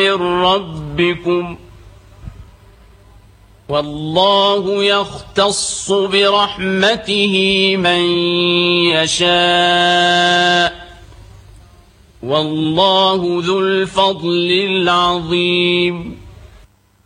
من ربكم والله يختص برحمته من يشاء والله ذو الفضل العظيم